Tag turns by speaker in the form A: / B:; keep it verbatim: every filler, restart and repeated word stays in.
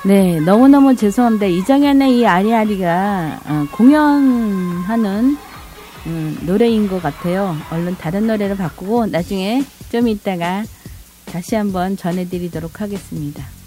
A: 네, 너무너무 죄송합니다. 이정현의 이 아리아리가 어, 공연하는 음, 노래인 것 같아요. 얼른 다른 노래로 바꾸고 나중에 좀 이따가 다시 한번 전해드리도록 하겠습니다.